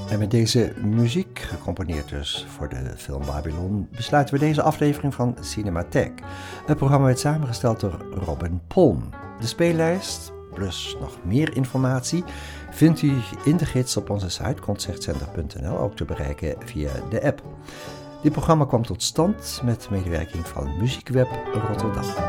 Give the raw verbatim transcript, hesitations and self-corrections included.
En met deze muziek, gecomponeerd dus voor de film Babylon, besluiten we deze aflevering van Cinematheek. Het programma werd samengesteld door Robin Polm. De speellijst, plus nog meer informatie, vindt u in de gids op onze site concertcenter punt n l, ook te bereiken via de app. Dit programma kwam tot stand met medewerking van Muziekweb Rotterdam.